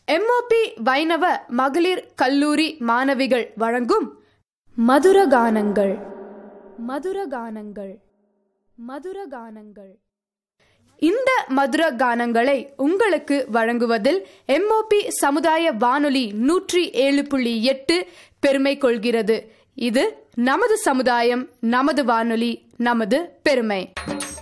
MOP வைணவ மகளிர் கல்லூரி மாணவிகள் வழங்கும் மதுரகானங்கள் மதுரகானங்கள் மதுரகானங்கள். இந்த மதுர கானங்களை உங்களுக்கு வழங்குவதில் எம்ஓபி சமுதாய வானொலி 107.8 பெருமை கொள்கிறது. இது நமது சமுதாயம், நமது வானொலி, நமது பெருமை.